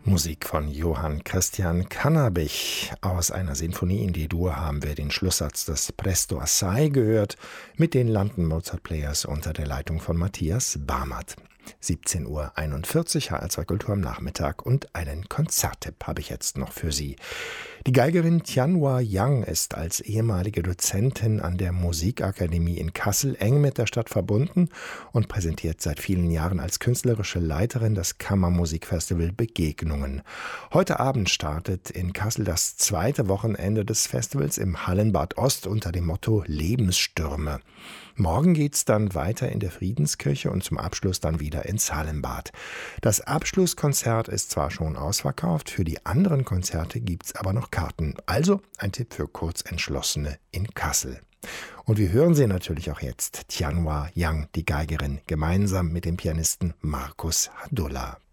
Musik von Johann Christian Cannabich. Aus einer Sinfonie in D-Dur haben wir den Schlusssatz des Presto Assai gehört mit den London Mozart Players unter der Leitung von Matthias Barmert. 17:41 Uhr, HR2 Kultur am Nachmittag, und einen Konzerttipp habe ich jetzt noch für Sie. Die Geigerin Tianhua Yang ist als ehemalige Dozentin an der Musikakademie in Kassel eng mit der Stadt verbunden und präsentiert seit vielen Jahren als künstlerische Leiterin das Kammermusikfestival Begegnungen. Heute Abend startet in Kassel das zweite Wochenende des Festivals im Hallenbad Ost unter dem Motto Lebensstürme. Morgen geht's dann weiter in der Friedenskirche und zum Abschluss dann wieder ins Hallenbad. Das Abschlusskonzert ist zwar schon ausverkauft, für die anderen Konzerte gibt's aber noch Karten. Also ein Tipp für Kurzentschlossene in Kassel. Und wir hören sie natürlich auch jetzt, Tianhua Yang, die Geigerin, gemeinsam mit dem Pianisten Markus Hadulla.